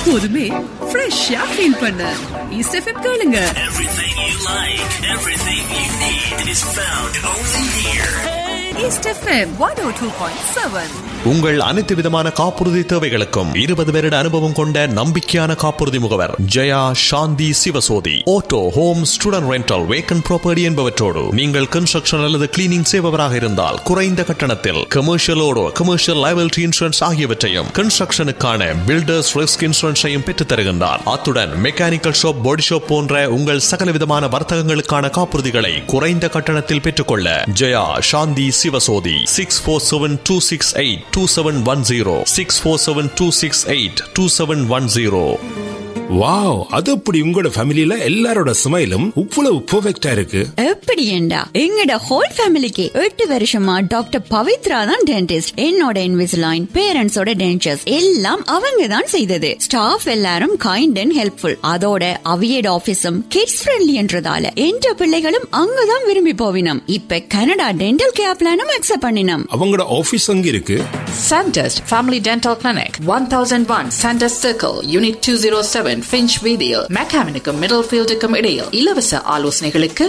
எப்போதுமே ஃப்ரெஷ்ஷா ஃபீல் பண்ண ஈஸ்ட் எஃப்எம் கேளுங்க. Everything you like, everything you need is found only here. East FM 102.7. உங்கள் அனைத்து விதமான காப்புறுதி தேவைகளுக்கும் 20 வருட அனுபவம் கொண்ட நம்பிக்கையான காப்புறுதி முகவர் ஜெயா சாந்தி Sivasothy. Auto, home, student rental, vacant property என்பவற்றோடு நீங்கள் கன்ஸ்ட்ரக்ஷன் அல்லது கிளீனிங் செய்பவராக இருந்தால் குறைந்த கட்டணத்தில் கமர்ஷியலோடு கமர்ஷியல் லைபிலிட்டி இன்சூரன்ஸ் ஆகியவற்றையும் கன்ஸ்ட்ரக்ஷனுக்கான பில்டர்ஸ் ரிஸ்க் இன்சூரன்ஸையும் பெற்றுத் தருகின்றார். அத்துடன் மெக்கானிக்கல் ஷாப், பாடி ஷாப் போன்ற உங்கள் சகல விதமான வர்த்தகங்களுக்கான காப்புறுதிகளை குறைந்த கட்டணத்தில் பெற்றுக்கொள்ள ஜெயா சாந்தி சிவசோதி 647-268-2710 647-268-2710. வாவ், அது அப்படி உங்களோட ஃபேமிலில எல்லாரோட ஸ்மைலும் இவ்வளவு பெர்ஃபெக்ட்டா இருக்கு. எப்படி ஏண்டா எங்கட ஹோல் ஃபேமிலிக்கு 8 வருஷமா டாக்டர் பவித்ரா தான் டென்டிஸ்ட். என்னோட இன்விசிலைன், பேரண்ட்ஸோட டென்டர்ஸ் எல்லாம் அவங்க தான் செய்தது. ஸ்டாஃப் எல்லாரும் கைண்ட் அண்ட் ஹெல்ப்ஃபுல். அதோட அவியட் ஆபீஸும் கிட்ஸ் ஃப்ரெண்ட்லின்றதால என்ற பிள்ளைகளும் அங்கதான் விரும்பி போவினம். இப்ப கனடா டென்டல் கேர் பிளானும் அக்செப்ட் பண்ணினோம். அவங்களோட ஆபீஸ் அங்க இருக்கு. Sandest Family Dental Clinic, 1001 Sandest Circle, Unit 207, Finch Video, Mechanical Middlefield இடையில். இலவச ஆலோசனைகளுக்கு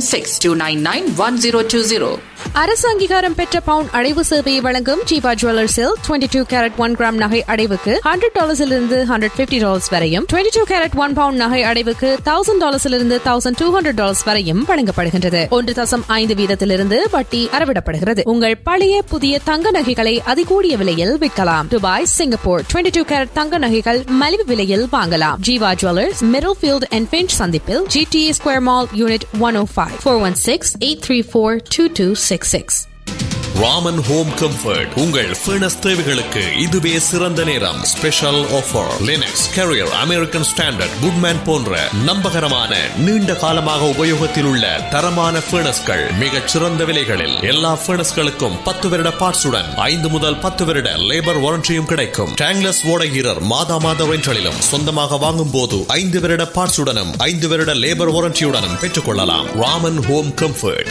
416-299-1020. அரசு அங்கீகாரம் பெற்ற பவுன் அடைவு சேவையை வழங்கும் ஜீவா ஜுவல்லர்ஸில் 22 கேரட் 1 கிராம் நகை அடைவுக்கு $100 $150 வரையும், 22 கேரட் 1 பவுண்ட் நகை அடைவுக்கு $1000 $1200 வரையும் வழங்கப்படுகின்றது. 1.5 வீதத்திலிருந்து வட்டி அறவிடப்படுகிறது. உங்கள் பழைய புதிய தங்க நகைகளை அதிகூடிய விலையில் விற்கலாம். துபாய், சிங்கப்பூர் 22 கேரட் தங்க நகைகள் மலிவு விலையில் வாங்கலாம். Jeeva jewellers, middle field and pinch சந்திப்பில், GTA square mall, unit 105, 416-834-2266. Raman home comfort உங்கள் ஃபர்னஸ் தேவைகளுக்கு இதுவே சிறந்த நேரம். Special offer. Linux, carrier, American standard, Goodman போன்ற நம்பகரமான நீண்ட காலமாக உபயோகத்தில் உள்ள தரமான ஃபர்னஸ்கள் மிகச் சிறந்த விலைகளில். எல்லா ஃபர்னஸ்களுக்கும் 10 வருட பார்ட்ஸுடன் 5 முதல் 10 வருட லேபர் வாரண்டியும் கிடைக்கும். டேங்லஸ் ஓடகீரர் மாதா மாத ரெண்டலிலும் சொந்தமாக வாங்கும் போது 5 வருட பார்ட்ஸுடனும் 5 வருட லேபர் வாரண்டியுடனும் பெற்றுக் கொள்ளலாம். Raman home comfort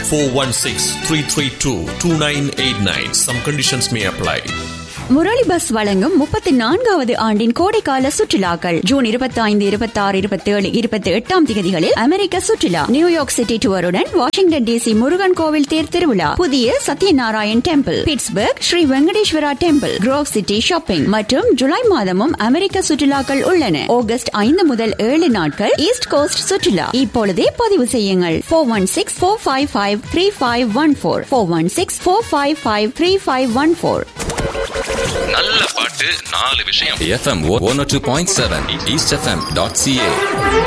416-332-2989. Some conditions may apply. Murali bus வழங்கும் 34வது ஆண்டின் கோடைக்கால சுற்றுலாக்கள் ஜூன் 25, 26, 27, 28 தேதிகளில் அமெரிக்க சுற்றுலா, New York city டூருடன் Washington DC Murugan கோவில் தேர் திருவிழா, புதிய Satyanarayan temple, Pittsburgh Sri Venkateswara temple, Grove city shopping மற்றும் ஜூலை மாதமும் அமெரிக்க சுற்றுலாக்கள் உள்ளன. ஆகஸ்ட் 5 முதல் 7 நாட்கள் ஈஸ்ட் கோஸ்ட் சுற்றுலா. இப்பொழுதே பதிவு செய்யுங்கள். 416-455-3514 416-455-3514. நல்ல பாட்டு 4 விஷயம். FM 102.7 eastfm.ca.